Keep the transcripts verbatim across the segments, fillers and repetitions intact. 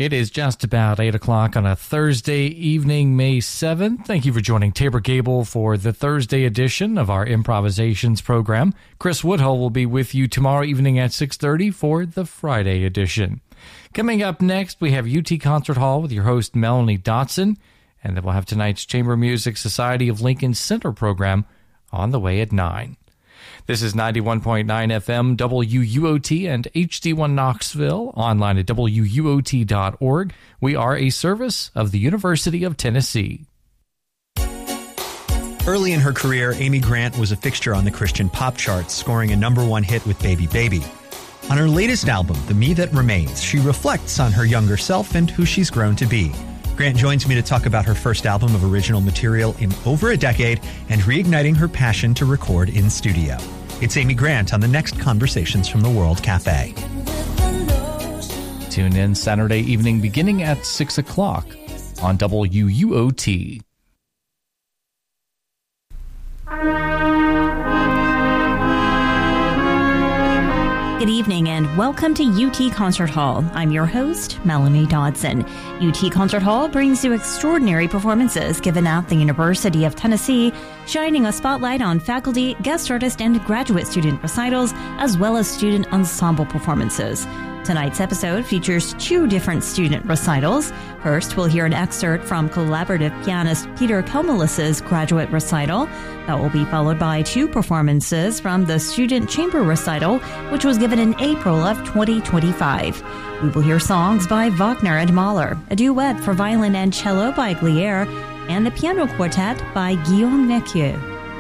It is just about eight o'clock on a Thursday evening, May seventh. Thank you for joining Tabor Gable for the Thursday edition of our Improvisations program. Chris Woodhull will be with you tomorrow evening at six thirty for the Friday edition. Coming up next, we have U T Concert Hall with your host, Melanie Dotson, and then we'll have tonight's Chamber Music Society of Lincoln Center program on the way at nine. This is ninety-one point nine F M, W U O T, and H D one Knoxville, online at W U O T dot org. We are a service of the University of Tennessee. Early in her career, Amy Grant was a fixture on the Christian pop charts, scoring a number one hit with Baby Baby. On her latest album, The Me That Remains, she reflects on her younger self and who she's grown to be. Grant joins me to talk about her first album of original material in over a decade and reigniting her passion to record in studio. It's Amy Grant on the next Conversations from the World Cafe. Tune in Saturday evening beginning at six o'clock on W U O T. Good evening and welcome to U T Concert Hall. I'm your host, Melanie Dodson. U T Concert Hall brings you extraordinary performances given at the University of Tennessee, shining a spotlight on faculty, guest artist, and graduate student recitals, as well as student ensemble performances. Tonight's episode features two different student recitals. First, we'll hear an excerpt from collaborative pianist Peter Komelis's graduate recital. That will be followed by two performances from the student chamber recital, which was given in April of twenty twenty-five. We will hear songs by Wagner and Mahler, a duet for violin and cello by Glier, and the piano quartet by Guillaume Neckieu.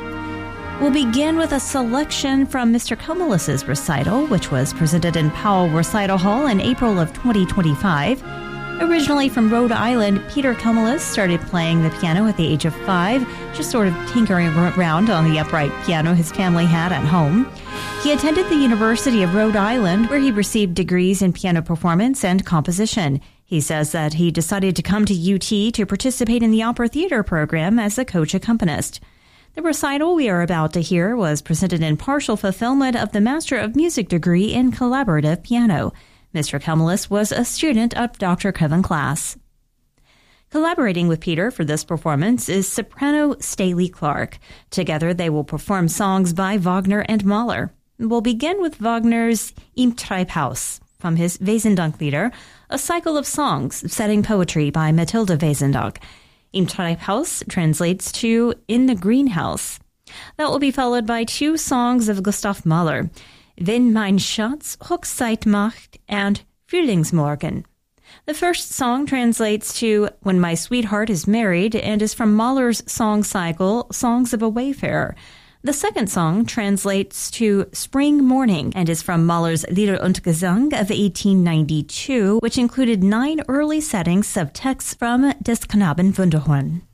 We'll begin with a selection from Mister Komelis's recital, which was presented in Powell Recital Hall in April of twenty twenty-five. Originally from Rhode Island, Peter Komelis started playing the piano at the age of five, just sort of tinkering around on the upright piano his family had at home. He attended the University of Rhode Island, where he received degrees in piano performance and composition. He says that he decided to come to U T to participate in the opera theater program as a coach accompanist. The recital we are about to hear was presented in partial fulfillment of the Master of Music degree in collaborative piano. Mister Komelis was a student of Doctor Kevin Klass. Collaborating with Peter for this performance is soprano Staley Clark. Together they will perform songs by Wagner and Mahler. We'll begin with Wagner's Im Treibhaus from his Wesendonck-Lieder, a cycle of songs setting poetry by Matilda Wesendonck. Im Treibhaus translates to In the Greenhouse. That will be followed by two songs of Gustav Mahler, Wenn mein Schatz Hochzeit macht and Frühlingsmorgen. The first song translates to When My Sweetheart is Married and is from Mahler's song cycle, Songs of a Wayfarer. The second song translates to Spring Morning and is from Mahler's Lieder und Gesang of eighteen ninety-two, which included nine early settings of texts from Des Knaben Wunderhorn.